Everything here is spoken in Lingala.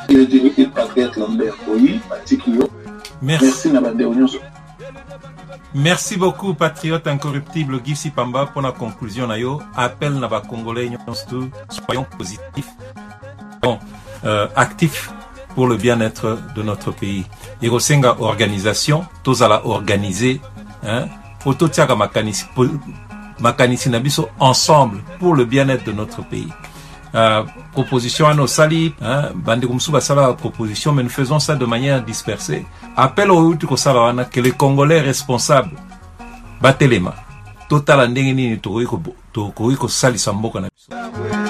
le patriote Lambert Boyi, Patikio. Merci Merci beaucoup, patriote incorruptible Guy Sipamba, pour la conclusion. Appel Naba Congolais, soyons positifs, actifs pour le bien-être de notre pays. Irosenga organisation, tous à la organiser, Ototiaga Makanisi Nabiso ensemble pour le bien-être de notre pays. Proposition à nos salis, Bandekumsuba Sala proposition, mais nous faisons ça de manière dispersée. Appel au Utuko Salawana que les Congolais responsables batelema total andengeni to ko sali samboka na biso.